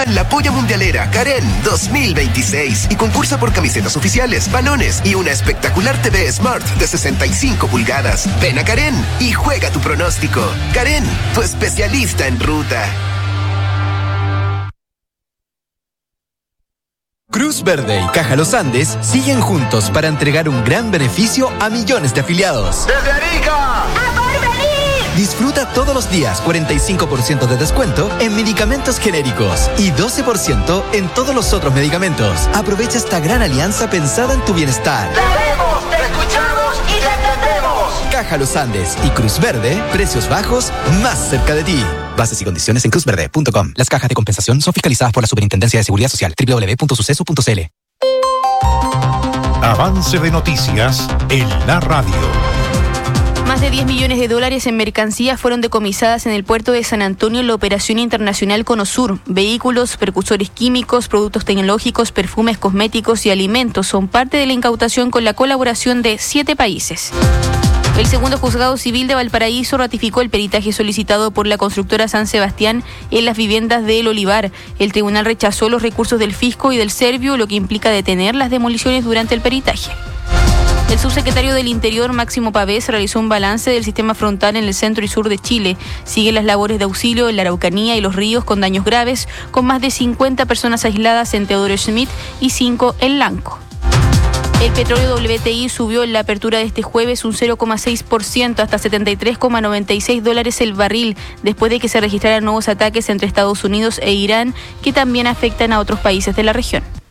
Participa en la Polla Mundialera Karen 2026 y concursa por camisetas oficiales, balones y una espectacular TV Smart de 65 pulgadas. Ven a Karen y juega tu pronóstico. Karen, tu especialista en ruta. Cruz Verde y Caja Los Andes siguen juntos para entregar un gran beneficio a millones de afiliados. ¡Desde Arica! ¡A Porvenir! Disfruta todos los días 45% de descuento en medicamentos genéricos y 12% en todos los otros medicamentos. Aprovecha esta gran alianza pensada en tu bienestar. ¡Te vemos, te escuchamos y te entendemos! Caja Los Andes y Cruz Verde, precios bajos más cerca de ti. Bases y condiciones en cruzverde.com. Las cajas de compensación son fiscalizadas por la Superintendencia de Seguridad Social. www.suceso.cl. Avance de noticias en la radio. Más de 10 millones de dólares en mercancías fueron decomisadas en el puerto de San Antonio en la operación internacional Conosur. Vehículos, precursores químicos, productos tecnológicos, perfumes, cosméticos y alimentos son parte de la incautación con la colaboración de 7 países. El segundo juzgado civil de Valparaíso ratificó el peritaje solicitado por la constructora San Sebastián en las viviendas de El Olivar. El tribunal rechazó los recursos del fisco y del Servio, lo que implica detener las demoliciones durante el peritaje. El subsecretario del Interior, Máximo Pavés, realizó un balance del sistema frontal en el centro y sur de Chile. Siguen las labores de auxilio en la Araucanía y los ríos con daños graves, con más de 50 personas aisladas en Teodoro Schmidt y 5 en Lanco. El petróleo WTI subió en la apertura de este jueves un 0,6% hasta $73,96 el barril, después de que se registraran nuevos ataques entre Estados Unidos e Irán, que también afectan a otros países de la región.